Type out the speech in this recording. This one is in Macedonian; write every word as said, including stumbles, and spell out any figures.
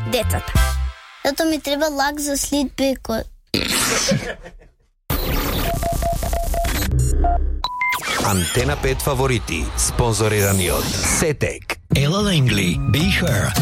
децата. Зато ми трябва лак за слитби. Антена пет фаворити, спонзорирани от Сетек. Ела Лингли, Be Her.